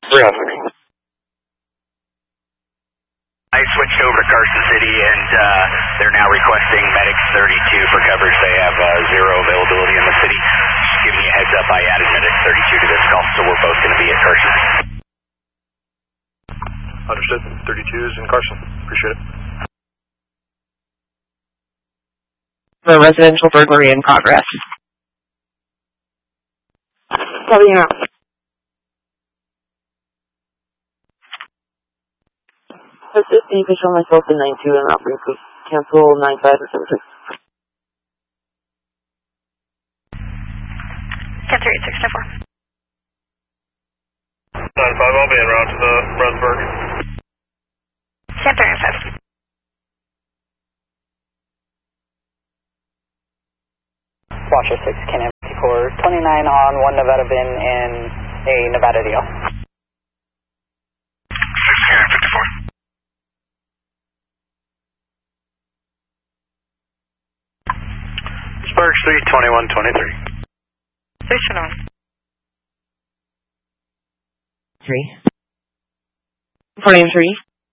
306. I switched over to Carson City, and they're now requesting medics 32 for coverage. They have zero availability in the city. Just giving you a heads up, I added medics 32 to this call, so we're both going to be at Carson. Understood. 32 is in Carson. Appreciate it. The residential burglary in progress. Copy now. Assist the official myself in 92 and operating group. Cancel 95 and 76. Cancel 8694. 95, I'll be en route to the Resburg. Cancel 35. Washer 6, Can Core 29 on 1 Nevada Bin in a Nevada deal. 6 Cannon 54. Spark Street 2123. Station on. 3. 43.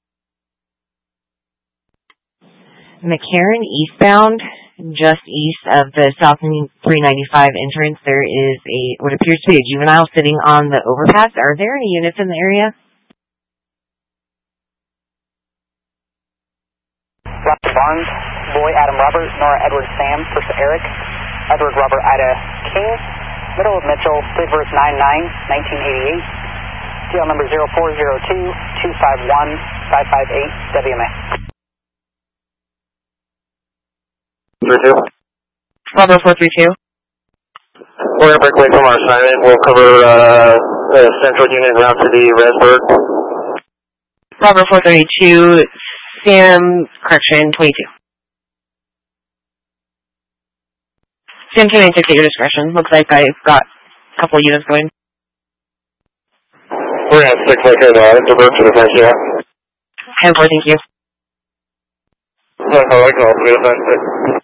McCarran eastbound, just east of the South 395 entrance, there is what appears to be a juvenile sitting on the overpass. Are there any units in the area? Robert Barnes, Boy Adam Robert, Nora Edward Sam, First Eric, Edward Robert Ida King, Middle of Mitchell, Fleetverse 99, 1988, DL number 0402-251-558, WMA. 32. Bravo 432. We're going to break away from our assignment. We'll cover the central unit route to the Resburg. Bravo 432. Sam, correction, 22. Sam 296 at your discretion. Looks like I've got a couple of units going. We're going to have 6 located Resburg to the front here. 10-4, thank you. I like all 3 of that.